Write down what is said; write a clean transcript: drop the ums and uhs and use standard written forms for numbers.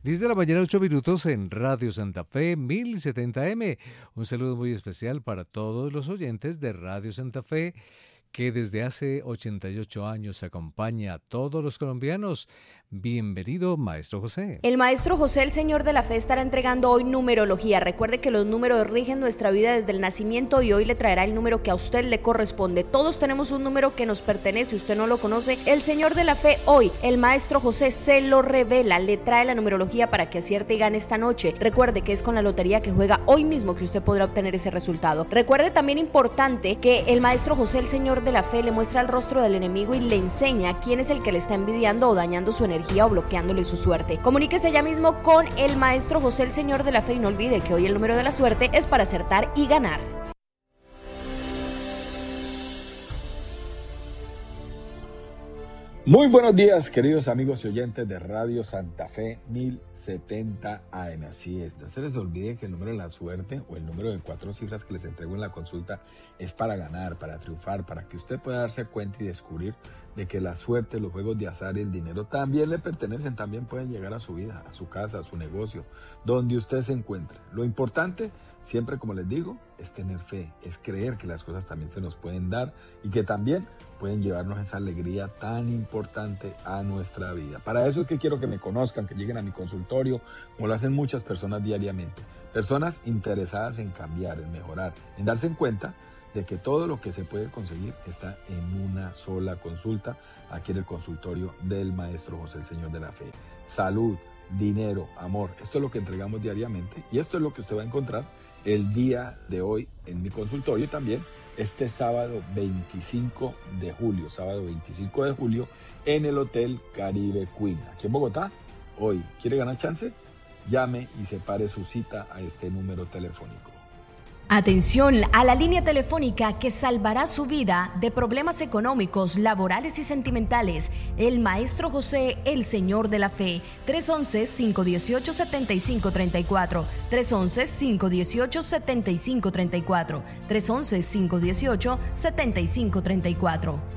10 de la mañana, 8 minutos en Radio Santa Fe 1070M. Un saludo muy especial para todos los oyentes de Radio Santa Fe, que desde hace 88 años acompaña a todos los colombianos. Bienvenido, Maestro José. El Maestro José, el Señor de la Fe, estará entregando hoy numerología. Recuerde que los números rigen nuestra vida desde el nacimiento y hoy le traerá el número que a usted le corresponde. Todos tenemos un número que nos pertenece, usted no lo conoce. El Señor de la Fe hoy, el Maestro José, se lo revela, le trae la numerología para que acierte y gane esta noche. Recuerde que es con la lotería que juega hoy mismo que usted podrá obtener ese resultado. Recuerde también importante que el Maestro José, el Señor de la Fe, le muestra el rostro del enemigo y le enseña quién es el que le está envidiando o dañando su energía o bloqueándole su suerte. Comuníquese ya mismo con el Maestro José, el Señor de la Fe, y no olvide que hoy el número de la suerte es para acertar y ganar. Muy buenos días, queridos amigos y oyentes de Radio Santa Fe 1070 AM. Así es, no se les olvide que el número de la suerte o el número de 4 cifras que les entrego en la consulta es para ganar, para triunfar, para que usted pueda darse cuenta y descubrir de que la suerte, los juegos de azar y el dinero también le pertenecen, también pueden llegar a su vida, a su casa, a su negocio, donde usted se encuentre. Lo importante, siempre como les digo, es tener fe, es creer que las cosas también se nos pueden dar y que también pueden llevarnos esa alegría tan importante a nuestra vida. Para eso es que quiero que me conozcan, que lleguen a mi consultorio, como lo hacen muchas personas diariamente. Personas interesadas en cambiar, en mejorar, en darse cuenta de que todo lo que se puede conseguir está en una sola consulta, aquí en el consultorio del Maestro José, el Señor de la Fe. Salud, dinero, amor, esto es lo que entregamos diariamente y esto es lo que usted va a encontrar el día de hoy en mi consultorio también. Este sábado 25 de julio, en el Hotel Caribe Queen, aquí en Bogotá. Hoy, ¿quiere ganar chance? Llame y separe su cita a este número telefónico. Atención a la línea telefónica que salvará su vida de problemas económicos, laborales y sentimentales. El Maestro José, el Señor de la Fe. 311-518-7534. 311-518-7534. 311-518-7534.